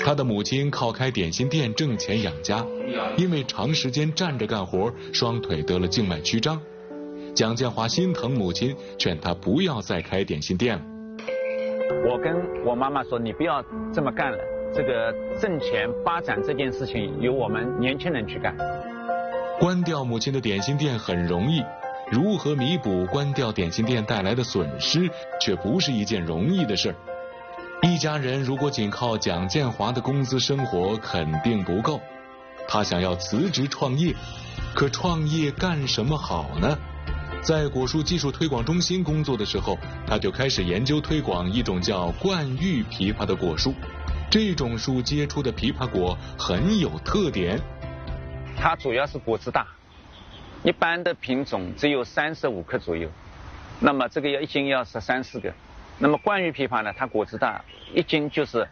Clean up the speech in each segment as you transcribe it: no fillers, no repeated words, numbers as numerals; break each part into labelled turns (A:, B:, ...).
A: 他的母亲靠开点心店挣钱养家，因为长时间站着干活，双腿得了静脉曲张。蒋建华心疼母亲，劝他不要再开点心店了。
B: 我跟我妈妈说，你不要这么干了，这个挣钱发展这件事情由我们年轻人去干。
A: 关掉母亲的点心店很容易，如何弥补关掉点心店带来的损失，却不是一件容易的事儿。一家人如果仅靠蒋建华的工资生活，肯定不够。他想要辞职创业，可创业干什么好呢？在果树技术推广中心工作的时候，他就开始研究推广一种叫冠玉枇杷的果树。这种树结出的枇杷果很有特点，
B: 它主要是果子大，一般的品种只有35克左右，那么这个一斤要13、14个。那么冠玉枇杷呢，它果子大，一斤就是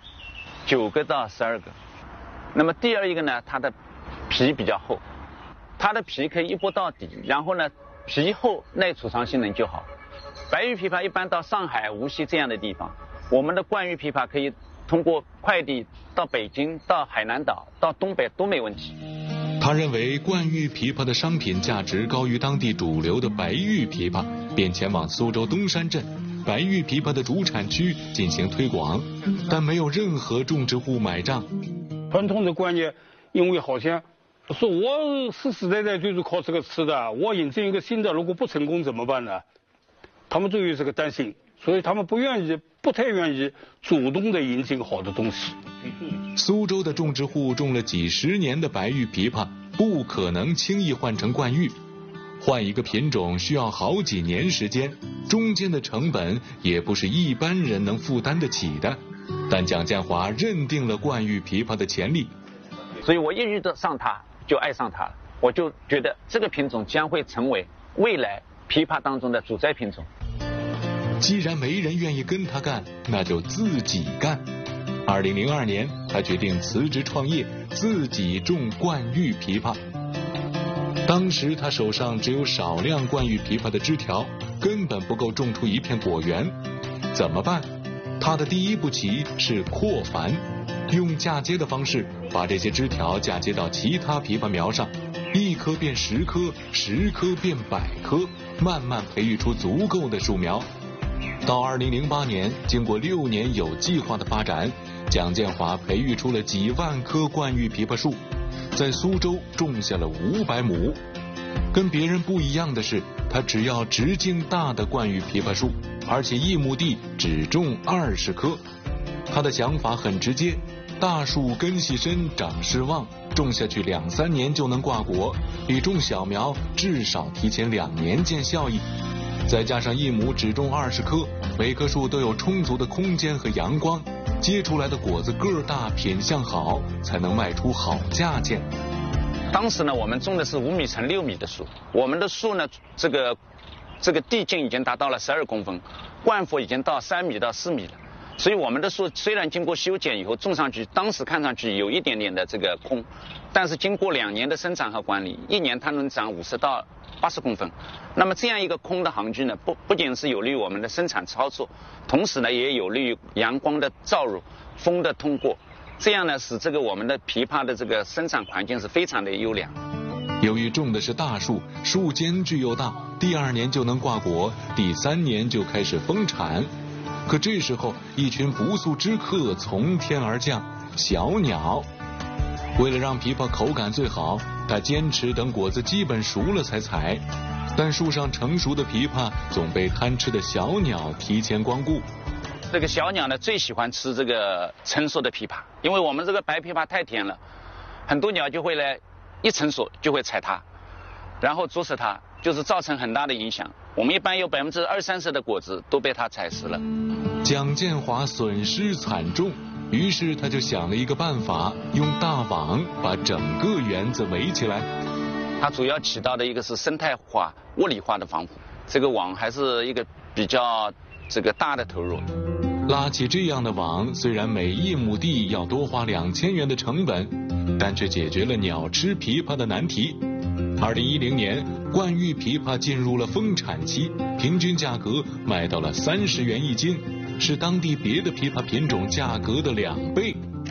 B: 9个到12个。那么第二一个呢，它的皮比较厚，它的皮可以一剥到底，然后呢皮厚耐储藏性能就好。白玉枇杷一般到上海、无锡这样的地方，我们的冠玉枇杷可以通过快递到北京、到海南岛、到东北都没问题。
A: 他认为冠玉枇杷的商品价值高于当地主流的白玉枇杷，便前往苏州东山镇白玉枇杷的主产区进行推广，但没有任何种植户买账。
C: 传统的观念，因为好像说我世世代代就是靠这个吃的，我引进一个新的，如果不成功怎么办呢？他们都有这个担心，所以他们不太愿意主动的引进好的东西。
A: 苏州的种植户种了几十年的白玉枇杷，不可能轻易换成冠玉，换一个品种需要好几年时间，中间的成本也不是一般人能负担得起的。但蒋建华认定了冠玉枇杷的潜力，
B: 所以我一遇得上它就爱上它了，我就觉得这个品种将会成为未来枇杷当中的主宰品种。
A: 既然没人愿意跟他干，那就自己干。2002年，他决定辞职创业，自己种冠玉枇杷。当时他手上只有少量冠玉枇杷的枝条，根本不够种出一片果园。怎么办？他的第一步棋是扩繁，用嫁接的方式把这些枝条嫁接到其他枇杷苗上，1棵变10棵，10棵变100棵，慢慢培育出足够的树苗。到2008年，经过6年有计划的发展，蒋建华培育出了几万棵冠玉枇杷树，在苏州种下了500亩。跟别人不一样的是，他只要直径大的冠玉枇杷树，而且1亩地只种20棵。他的想法很直接，大树根系深，长势旺，种下去2、3年就能挂果，比种小苗至少提前2年见效益。再加上1亩只种20棵，每棵树都有充足的空间和阳光，结出来的果子个大，品相好，才能卖出好价钱。
B: 当时呢，我们种的是5米乘6米的树，我们的树呢，这个地径已经达到了12公分，冠幅已经到3米到4米了。所以我们的树虽然经过修剪以后种上去，当时看上去有一点点的这个空，但是经过2年的生长和管理，1年它能长50到80公分。那么这样一个空的行距呢，不仅是有利于我们的生产操作，同时呢也有利于阳光的照入、风的通过，这样呢使这个我们的枇杷的这个生长环境是非常的优良。
A: 由于种的是大树，树间距又大，第2年就能挂果，第3年就开始丰产。可这时候，一群不速之客从天而降，小鸟。为了让枇杷口感最好，他坚持等果子基本熟了才采，但树上成熟的枇杷总被贪吃的小鸟提前光顾。
B: 这个小鸟呢最喜欢吃这个成熟的枇杷，因为我们这个白枇杷太甜了，很多鸟就会来一成熟就会采它，然后啄食它，就是造成很大的影响。我们一般有20%、30%的果子都被它采食了。
A: 蒋建华损失惨重，于是他就想了一个办法，用大网把整个园子围起来。
B: 它主要起到的一个是生态化、物理化的防护，这个网还是一个比较大的投入。
A: 拉起这样的网，虽然每1亩地要多花2000元的成本，但却解决了鸟吃枇杷的难题。2010年，冠玉枇杷进入了丰产期，平均价格卖到了30元1斤，是当地别的枇杷品种价格的2倍。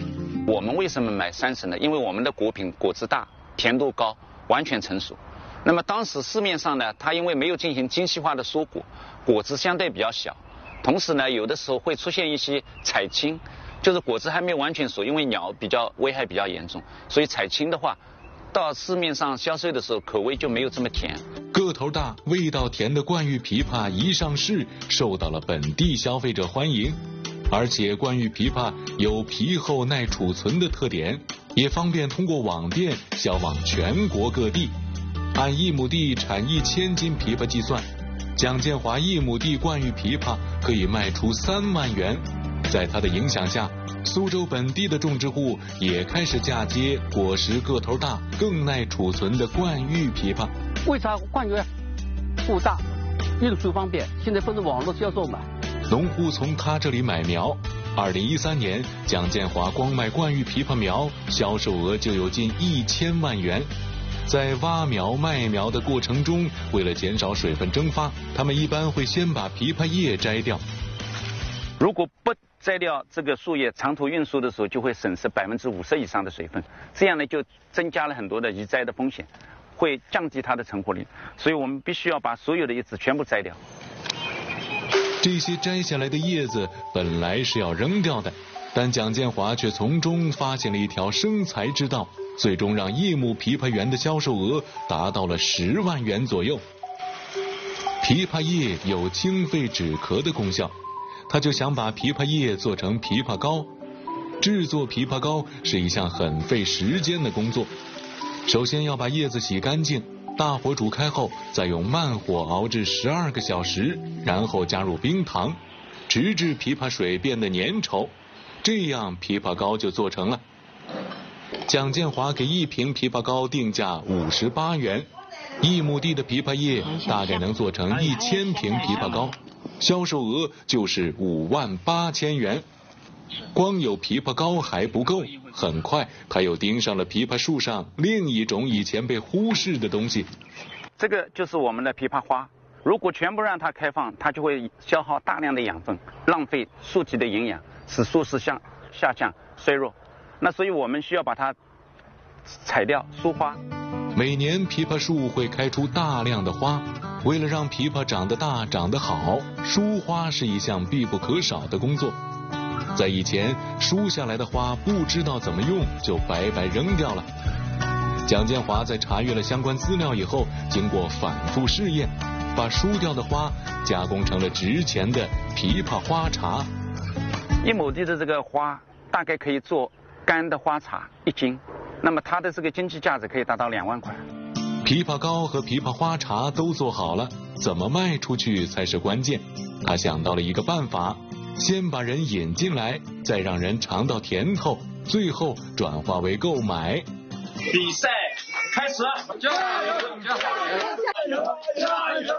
B: 我们为什么买30呢？因为我们的果品果子大，甜度高，完全成熟。那么当时市面上呢，它因为没有进行精细化的缩果，果子相对比较小，同时呢，有的时候会出现一些采青，就是果子还没有完全熟，因为鸟危害比较严重，所以采青的话，到市面上销售的时候，口味就没有这么甜。
A: 个头大、味道甜的冠玉枇杷一上市，受到了本地消费者欢迎。而且冠玉枇杷有皮厚耐储存的特点，也方便通过网店销往全国各地。按1亩地产1000斤枇杷计算，蒋建华1亩地冠玉枇杷可以卖出3万元。在他的影响下，苏州本地的种植户也开始嫁接果实个头大、更耐储存的冠玉枇杷。
D: 为啥冠玉户大、运输方便？现在不是网络销售嘛？
A: 农户从他这里买苗。2013年，蒋建华光卖冠玉枇杷苗销售额就有近1000万元。在挖苗卖苗的过程中，为了减少水分蒸发，他们一般会先把枇杷叶摘掉。
B: 如果不摘掉这个树叶，长途运输的时候就会损失50%以上的水分，这样呢就增加了很多的移栽的风险，会降低它的成活率。所以我们必须要把所有的叶子全部摘掉。
A: 这些摘下来的叶子本来是要扔掉的，但蒋建华却从中发现了一条生财之道，最终让1亩枇杷园的销售额达到了10万元左右。枇杷叶有清肺止咳的功效，他就想把枇杷叶做成枇杷膏。制作枇杷膏是一项很费时间的工作，首先要把叶子洗干净，大火煮开后，再用慢火熬制12个小时，然后加入冰糖，直至枇杷水变得粘稠，这样枇杷膏就做成了。蒋建华给1瓶枇杷膏定价58元，1亩地的枇杷叶大概能做成1000瓶枇杷膏，销售额就是58000元。光有枇杷膏还不够，很快他又盯上了枇杷树上另一种以前被忽视的东西。
B: 这个就是我们的枇杷花，如果全部让它开放，它就会消耗大量的养分，浪费树体的营养，使树势下降衰弱。那所以我们需要把它采掉疏花。
A: 每年枇杷树会开出大量的花，为了让枇杷长得大长得好，疏花是一项必不可少的工作。在以前，疏下来的花不知道怎么用，就白白扔掉了。蒋建华在查阅了相关资料以后，经过反复试验，把疏掉的花加工成了值钱的枇杷花茶。
B: 1亩地的这个花大概可以做干的花茶1斤，那么它的这个经济价值可以达到2万块。
A: 枇杷膏和枇杷花茶都做好了，怎么卖出去才是关键。他想到了一个办法，先把人引进来，再让人尝到甜头，最后转化为购买。
E: 比赛开始！加油！加油！加油！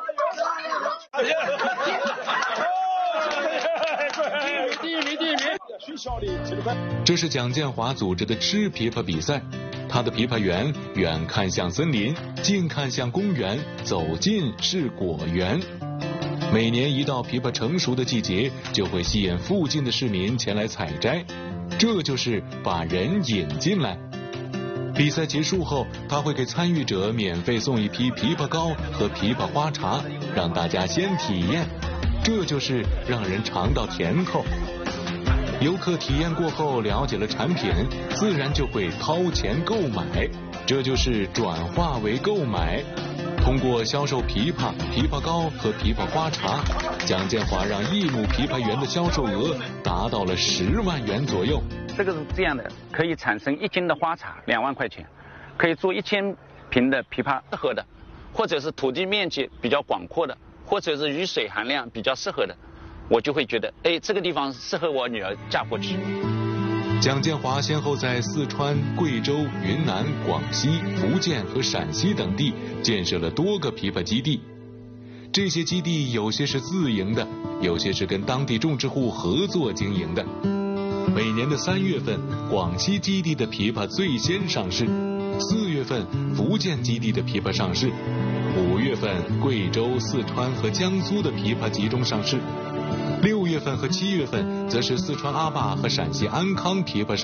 E: 第一名！
A: 这是蒋建华组织的吃枇杷比赛。他的枇杷园远看像森林，近看像公园，走近是果园。每年一到枇杷成熟的季节，就会吸引附近的市民前来采摘，这就是把人引进来。比赛结束后，他会给参与者免费送一批枇杷膏和枇杷花茶，让大家先体验，这就是让人尝到甜头。游客体验过后了解了产品，自然就会掏钱购买，这就是转化为购买。通过销售枇杷、枇杷膏和枇杷花茶，蒋建华让1亩枇杷园的销售额达到了10万元左右。
B: 这个是这样的，可以产生1斤的花茶2万块钱，可以做1000瓶的枇杷适合的，或者是土地面积比较广阔的，或者是雨水含量比较适合的，我就会觉得，这个地方适合我女儿嫁过去。
A: 蒋建华先后在四川、贵州、云南、广西、福建和陕西等地建设了多个枇杷基地。这些基地有些是自营的，有些是跟当地种植户合作经营的。每年的3月份，广西基地的枇杷最先上市；4月份，福建基地的枇杷上市；5月份，贵州、四川和江苏的枇杷集中上市；6月份和7月份，则是四川阿坝和陕西安康枇杷上市。